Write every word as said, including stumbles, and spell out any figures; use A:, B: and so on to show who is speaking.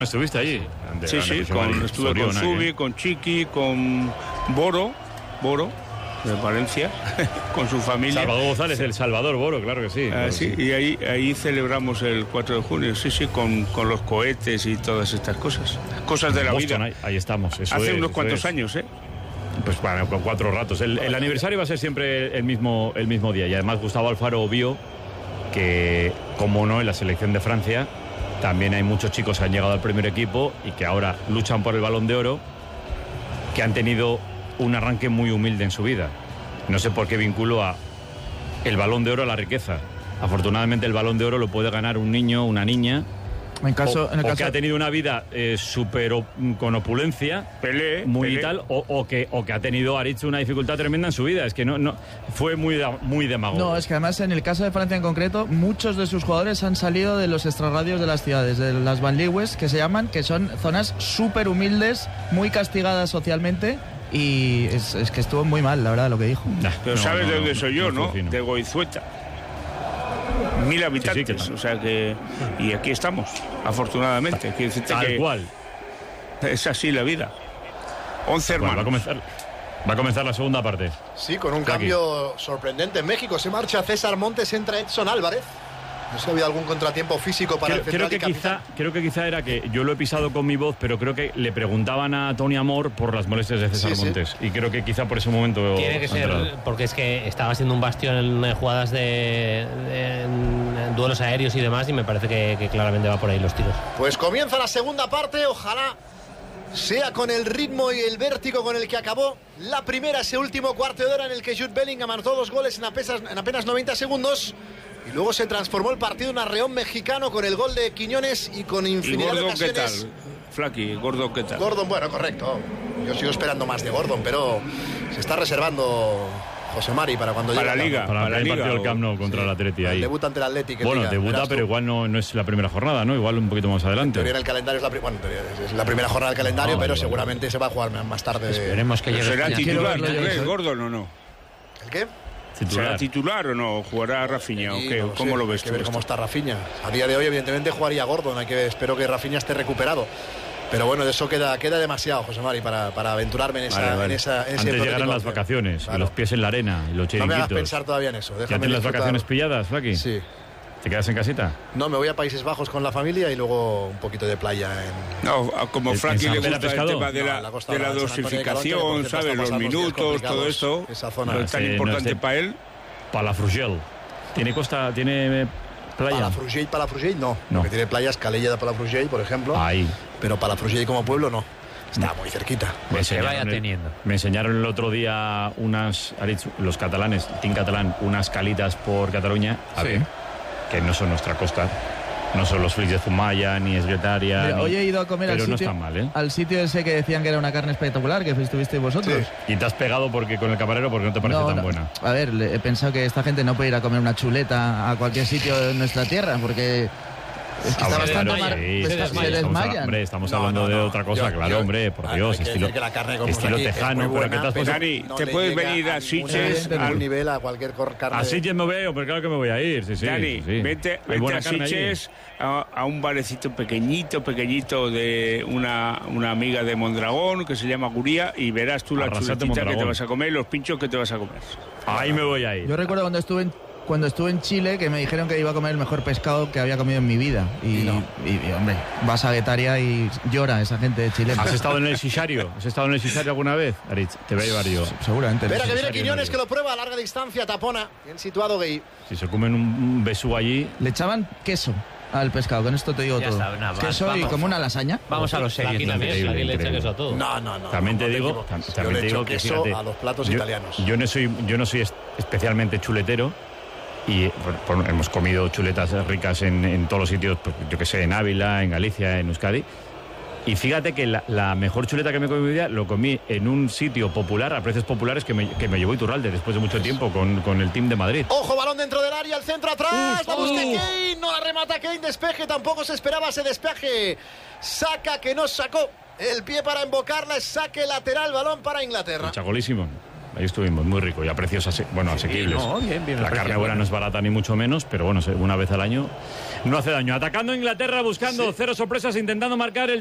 A: ¿Estuviste allí?
B: Ante, sí, sí, con, estuve Soriona, con Zubi, ¿eh? Con Chiqui, con Boro, Boro, de Valencia, con su familia.
A: Salvador González, el Salvador Boro, claro que sí.
B: Ah,
A: claro
B: sí,
A: sí,
B: y ahí, ahí celebramos el cuatro de junio, sí, sí, con, con los cohetes y todas estas cosas. Cosas de la
A: Boston,
B: vida.
A: Ahí, ahí estamos. Eso
B: Hace
A: es,
B: unos
A: eso
B: cuantos
A: es.
B: años, ¿eh?
A: Pues bueno, con cuatro ratos. El, el aniversario va a ser siempre el mismo, el mismo día. Y además Gustavo Alfaro vio que, como no, en la selección de Francia también hay muchos chicos que han llegado al primer equipo y que ahora luchan por el Balón de Oro, que han tenido un arranque muy humilde en su vida. No sé por qué vinculo a el Balón de Oro a la riqueza. Afortunadamente el Balón de Oro lo puede ganar un niño, una niña,
C: en caso,
A: o,
C: en el
A: o
C: caso...
A: que ha tenido una vida eh, súper op, con opulencia,
B: Pelé,
A: muy
B: Pelé.
A: tal, o, o, que, o que ha tenido Aritz una dificultad tremenda en su vida. Es que no, no fue muy, muy demagogo.
C: No, es que además en el caso de Francia en concreto, muchos de sus jugadores han salido de los extrarradios de las ciudades, de las banlieues, que se llaman, que son zonas súper humildes, muy castigadas socialmente. Y es, es que estuvo muy mal, la verdad, lo que dijo.
B: Nah, Pero no, sabes no, de dónde
A: no,
B: soy yo,
A: no,
B: ¿no?
A: no
B: De Goizueta. Mil habitantes, sí, sí, que o sea que... Y aquí estamos, afortunadamente. Quiero decirte
A: Tal
B: que
A: cual.
B: Es así la vida. Once hermanos.
A: Bueno, va, a comenzar, va a comenzar la segunda parte.
D: Sí, con un
A: Aquí.
D: cambio sorprendente en México. Se marcha César Montes, entra Edson Álvarez. No sé si había algún contratiempo físico para
A: creo,
D: el central
A: creo que
D: y
A: quizá
D: capitán.
A: Creo que quizá era que yo lo he pisado con mi voz, pero creo que le preguntaban a Tony Amor por las molestias de César
D: Sí, sí.
A: Montes. Y creo que quizá por ese momento
E: Tiene que
A: ha
E: ser,
A: entrado.
E: porque es que estaba siendo un bastión en eh, jugadas de, de- en, en duelos aéreos y demás, y me parece que, que claramente va por ahí los tiros.
D: Pues comienza la segunda parte, ojalá sea con el ritmo y el vértigo con el que acabó la primera, ese último cuarto de hora en el que Jude Bellingham anotó dos goles en apenas, en apenas noventa segundos. Y luego se transformó el partido en un arreón mexicano con el gol de Quiñones y con
B: ¿Y
D: infinidad de
B: Gordon qué tal?
D: ocasiones.
B: Flaky, Gordon qué tal?
D: Gordon, bueno, correcto. Yo sigo esperando más de Gordon, pero se está reservando José Mari para cuando
B: Para
D: llegue
B: la
D: al
B: Liga.
D: campo.
A: Para,
B: para
A: el
B: Liga,
A: partido del
B: o-
A: Camp Nou contra
D: Sí.
A: el Atleti
D: El
A: ahí.
D: Debuta ante el Atleti. que
A: Bueno,
D: diga,
A: debuta,
D: verás tú.
A: pero igual no, no es la primera jornada, ¿no? Igual un poquito más
D: En
A: adelante.
D: teoría en el calendario es la, pri- bueno, en teoría es la primera jornada del calendario,
A: Ah, vale,
D: pero
A: vale,
D: seguramente se va a jugar más tarde.
E: Esperemos que
B: Pero
E: llegue
B: ¿Será
E: España.
B: titular,
C: verlo
B: ¿tú
C: yo,
B: crees,
C: eso.
B: Gordon o no?
D: ¿El qué?
B: ¿Será
A: Titular.
B: titular o no? ¿Jugará Rafinha o
D: Sí,
B: qué?
D: no lo
B: ¿Cómo
D: sé,
B: lo ves
D: hay que
B: tú
D: ver
B: esto?
D: cómo está Rafinha. A día de hoy, evidentemente, jugaría Gordon. Hay que, espero que Rafinha esté recuperado. Pero bueno, de eso queda, queda demasiado, José Mari, para, para aventurarme en esa,
B: Vale, vale.
D: en esa en ese
A: Antes llegarán
D: hipotético
A: las
D: opción.
A: vacaciones,
D: Claro.
A: y los pies en la arena, y los
D: No me hagas
A: chiringuitos.
D: pensar todavía en eso.
A: ¿Ya
D: Déjame
A: tienes las
D: disfrutar.
A: vacaciones pilladas, Flaki?
D: Sí.
A: ¿Te quedas en casita?
D: No, me voy a Países Bajos con la familia y luego un poquito de playa en...
B: No, a- como
A: ¿En
B: Flaky
A: San
B: le
A: Pedro
B: gusta el
A: Pescado?
B: tema de
D: No,
B: la,
D: en la costa
B: de la
D: brava, San Antonio de Calonche, que por
B: dosificación,
D: cierto
B: ¿sabes?
D: está
B: Los
D: pasando días
B: minutos, todo
D: complicados,
B: eso.
D: esa zona.
B: No
A: Ah,
B: es tan
A: sí, no
B: importante
A: sé.
B: para él.
A: Palafrugell. ¿Tiene costa, tiene playa?
D: Palafrugell, Palafrugell, no.
A: No.
D: Lo que tiene playa es Calella de Palafrugell, por ejemplo.
A: Ahí.
D: Pero Palafrugell como pueblo no. Está muy cerquita.
A: Me
E: Pues que
A: enseñaron
E: vaya
A: el-
E: teniendo.
A: Me enseñaron el otro día unas, Aritz, los catalanes, Team Catalán, unas calitas por Cataluña, a
C: Sí.
A: ver, que no son nuestra costa, no son los flits de Zumaya, ni Esguetaria,
C: Mira,
A: ni-
C: hoy he ido a comer
A: pero
C: al
A: no
C: sitio,
A: están mal, ¿eh?
C: al sitio ese que decían que era una carne espectacular, que estuvisteis vosotros.
D: Sí.
A: Y te has pegado porque con el camarero porque no te parece
C: No,
A: tan
C: no.
A: buena.
C: A ver, le- he pensado que esta gente no puede ir a comer una chuleta a cualquier sitio de nuestra tierra, porque es que
A: Ah,
C: está
A: bueno,
C: bastante
A: claro,
C: mar-
A: sí,
C: se,
A: sí, sí,
C: se
A: estamos,
C: desmayan.
A: hombre, estamos
D: No,
A: hablando
D: no,
A: de
D: no.
A: otra cosa,
D: Yo-
A: claro,
D: yo-
A: hombre, por
D: hay
A: Dios,
D: que
A: estilo,
D: decir que la carne que comemos
A: estilo
D: aquí es
A: tejano,
D: muy
A: pero
D: buena,
A: que te has
D: pero
A: puesto...
B: Dani,
D: no
B: te
D: le
B: puedes
D: llega
B: venir a
D: ningún
B: Sitges,
D: ningún
B: al-
D: nivel a cualquier cor- carne.
A: Así ya me veo, pero claro que me voy a ir, sí, sí.
B: Dani,
A: sí.
B: vete,
A: Hay
B: vete
A: buena
B: a
A: carne allí.
B: Sitges a, a un barecito pequeñito, pequeñito de una, una amiga de Mondragón que se llama Guría y verás tú la
A: Arrasate,
B: chuletita que te
A: Mondragón.
B: vas a comer y los pinchos que te vas a comer.
A: Ahí me voy a ir.
C: Yo recuerdo cuando estuve en, cuando estuve en Chile que me dijeron que iba a comer el mejor pescado que había comido en mi vida. Y,
D: Y no.
C: y, y, hombre, vas a Guetaria y llora esa gente chilena.
A: ¿Has estado en el Sisario? ¿Has estado en el Sisario alguna vez, Aritz? Te voy a llevar yo.
C: Seguramente.
D: Espera que viene
A: Necesario,
D: Quiñones,
A: no
D: que lo prueba a larga distancia, tapona. Bien situado, Gay.
A: Si se comen un, un besú allí...
C: Le echaban queso al pescado, con esto te digo
E: Ya
C: todo.
E: está, nada,
C: queso
E: vamos.
C: y como una lasaña.
E: Vamos a los serios.
F: Aquí también,
A: Increíble,
F: aquí le echan
A: increíble.
F: eso a todo.
D: No, no, no.
A: También
D: no,
A: te
D: no
A: digo,
D: equivoques.
A: tam-
D: Yo
A: también
D: le
A: te
D: echo
A: digo que
D: queso
A: fíjate,
D: a los platos
A: yo,
D: italianos.
A: Yo no soy, yo no soy es- especialmente chuletero y bueno, por- hemos comido chuletas ricas en, en todos los sitios, pues, yo que sé, en Ávila, en Galicia, en Euskadi. Y fíjate que la, la mejor chuleta que me he comido en mi vida lo comí en un sitio popular, a precios populares, que me, que me llevó Iturralde después de mucho tiempo con, con el team de Madrid.
D: Ojo, balón dentro del área, el centro atrás.
A: Uf,
D: La busca
A: uf.
D: Kane, no la remata Kane, despeje, tampoco se esperaba ese despeje. Saca que no sacó el pie para embocarla, es saque lateral, balón para Inglaterra.
A: Chagolísimo. ahí estuvimos, muy rico y a precios ase bueno, asequibles.
F: Sí, no, bien, bien,
A: la carne
F: precio,
A: buena
F: bueno.
A: no es barata ni mucho menos, pero bueno, una vez al año no hace daño. Atacando Inglaterra, buscando sí. cero sorpresas, intentando marcar el